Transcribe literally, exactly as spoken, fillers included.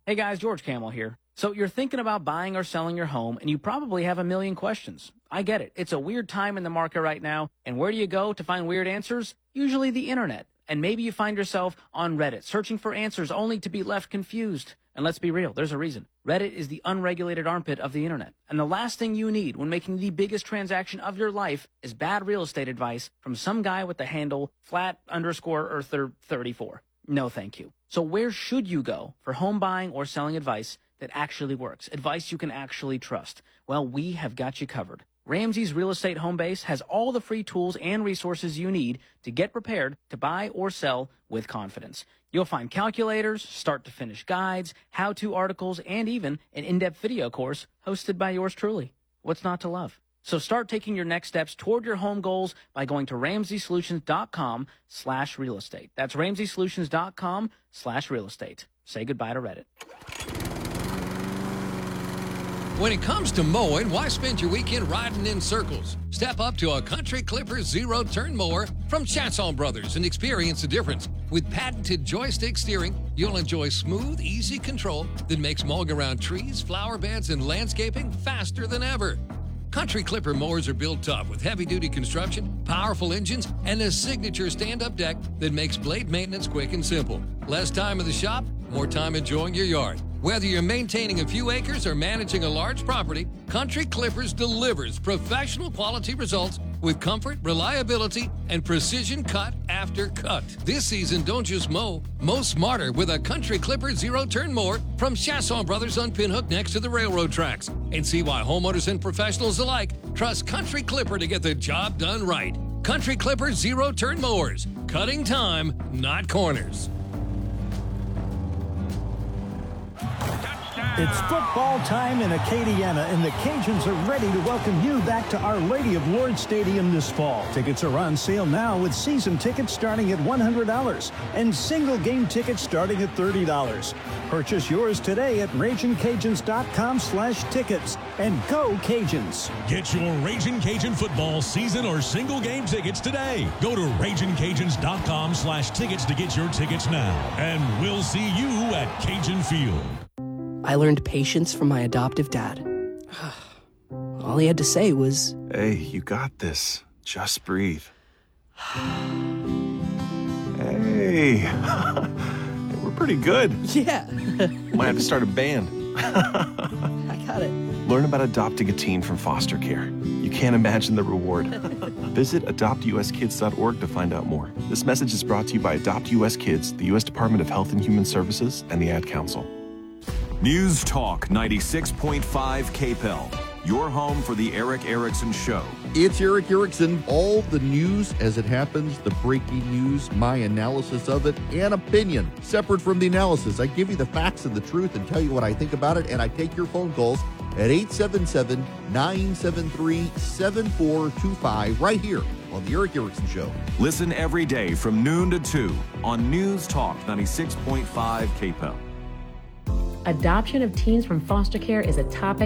Hey guys, George Camel here. So you're thinking about buying or selling your home, and you probably have a million questions. I get it. It's a weird time in the market right now, and where do you go to find weird answers? Usually the internet. And maybe you find yourself on Reddit, searching for answers only to be left confused. And let's be real, there's a reason. Reddit is the unregulated armpit of the internet. And the last thing you need when making the biggest transaction of your life is bad real estate advice from some guy with the handle flat underscore earther thirty-four. No, thank you. So where should you go for home buying or selling advice that actually works? Advice you can actually trust? Well, we have got you covered. Ramsey's Real Estate Home Base has all the free tools and resources you need to get prepared to buy or sell with confidence. You'll find calculators, start-to-finish guides, how-to articles, and even an in-depth video course hosted by yours truly. What's not to love? So start taking your next steps toward your home goals by going to ramseysolutions.com slash real estate. That's ramseysolutions.com slash real estate. Say goodbye to Reddit. When it comes to mowing, why spend your weekend riding in circles? Step up to a Country Clipper zero-turn mower from Chasson Brothers and experience the difference. With patented joystick steering, you'll enjoy smooth, easy control that makes mowing around trees, flower beds, and landscaping faster than ever. Country Clipper mowers are built tough with heavy-duty construction, powerful engines, and a signature stand-up deck that makes blade maintenance quick and simple. Less time in the shop, more time enjoying your yard. Whether you're maintaining a few acres or managing a large property, Country Clippers delivers professional quality results with comfort, reliability, and precision cut after cut. This season, don't just mow. Mow smarter with a Country Clipper zero-turn mower from Chasson Brothers on Pinhook next to the railroad tracks. And see why homeowners and professionals alike trust Country Clipper to get the job done right. Country Clipper zero-turn mowers. Cutting time, not corners. It's football time in Acadiana, and the Cajuns are ready to welcome you back to Our Lady of Lourdes Stadium this fall. Tickets are on sale now with season tickets starting at one hundred dollars and single game tickets starting at thirty dollars. Purchase yours today at RagingCajuns.com slash tickets and go Cajuns. Get your Raging Cajun football season or single game tickets today. Go to RagingCajuns.com slash tickets to get your tickets now. And we'll see you at Cajun Field. I learned patience from my adoptive dad. All he had to say was, "Hey, you got this. Just breathe." Hey, we're pretty good. Yeah. Might have to start a band. I got it. Learn about adopting a teen from foster care. You can't imagine the reward. Visit adopt u s kids dot org to find out more. This message is brought to you by Adopt U S Kids, the U S Department of Health and Human Services, and the Ad Council. News Talk ninety-six point five K P E L, your home for the Erick Erickson Show. It's Erick Erickson. All the news as it happens, the breaking news, my analysis of it, and opinion. Separate from the analysis, I give you the facts and the truth and tell you what I think about it, and I take your phone calls at eight seven seven, nine seven three, seven four two five right here on the Erick Erickson Show. Listen every day from noon to two on News Talk ninety-six point five K P E L. Adoption of teens from foster care is a topic